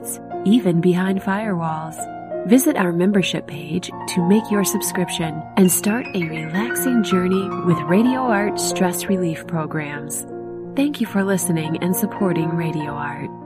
secrets, even behind firewalls. Visit our membership page to make your subscription and start a relaxing journey with Radio Art stress relief programs. Thank you for listening and supporting Radio Art.